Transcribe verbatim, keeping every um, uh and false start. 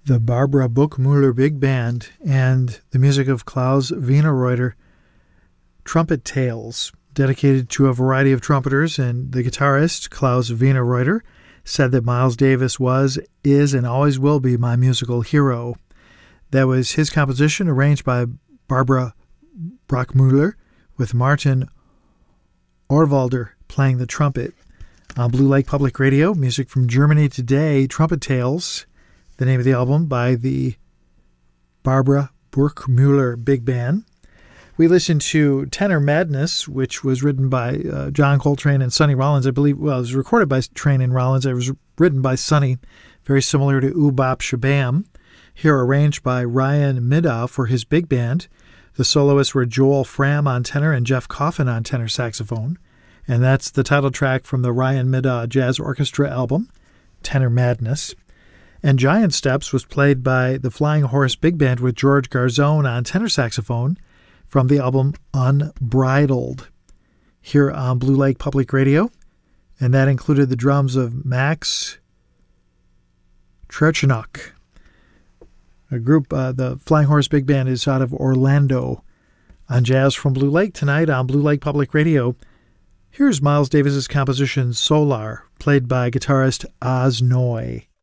the Barbara Buchmüller Big Band and the music of Klaus Wienerreuter, Trumpet Tales, dedicated to a variety of trumpeters, and the guitarist, Klaus Wienerreuter, said that Miles Davis was, is, and always will be my musical hero. That was his composition, arranged by Barbara Buchmüller, with Martin Orwalder playing the trumpet. On Blue Lake Public Radio, music from Germany today, Trumpet Tales, the name of the album, by the Barbara Buchmüller Big Band. We listened to Tenor Madness, which was written by uh, John Coltrane and Sonny Rollins. I believe, well, it was recorded by Train and Rollins. It was written by Sonny, very similar to Oo Bop Shabam. Here arranged by Ryan Middaugh for his big band. The soloists were Joel Fram on tenor and Jeff Coffin on tenor saxophone. And that's the title track from the Ryan Middaugh Jazz Orchestra album, Tenor Madness. And Giant Steps was played by the Flying Horse Big Band with George Garzone on tenor saxophone from the album Unbridled, here on Blue Lake Public Radio. And that included the drums of Max Trechenok. A group, uh, the Flying Horse Big Band, is out of Orlando. On Jazz from Blue Lake tonight on Blue Lake Public Radio, here's Miles Davis's composition Solar, played by guitarist Oz Noy.